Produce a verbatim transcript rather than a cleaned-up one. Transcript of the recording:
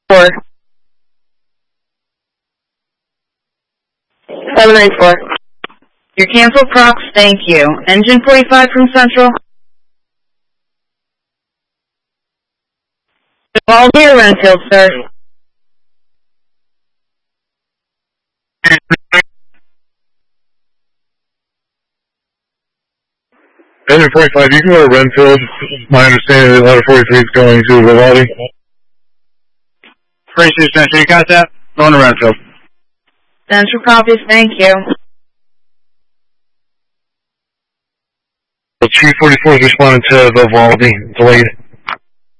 Four. seven nine four. Your canceled procs, thank you. Engine forty-five from Central. All near Renfield, sir. Engine forty-five, you can go to Renfield. My understanding is ladder forty-three is going to Vivaldi. Freight Station, you got that? Going to Renfield. Central copies, thank you. Chief forty-four is responding to Vivaldi, delayed.